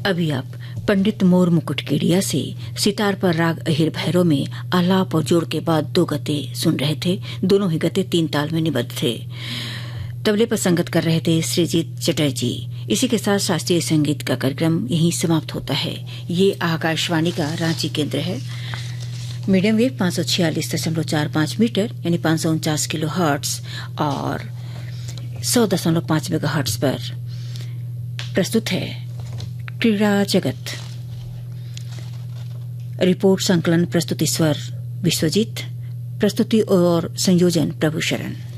अभी आप पंडित मोर मुकुटकेड़िया से सितार पर राग अहिर भैरव में आलाप और जोड़ के बाद 2 गते सुन रहे थे। दोनों ही गते 3 ताल में निबद्ध थे। तबले पर संगत कर रहे थे श्रीजीत चटर्जी। इसी के साथ शास्त्रीय संगीत का कार्यक्रम यहीं समाप्त होता है। ये आकाशवाणी का रांची केंद्र है। मीडियम वेव 546.45 मीटर यानी 549 किलो हर्ट्ज और 100.5 मेगा हर्ट्ज पर प्रस्तुत है क्रीड़ा जगत। रिपोर्ट संकलन प्रस्तुति स्वर विश्वजीत, प्रस्तुति और संयोजन प्रभु शरण।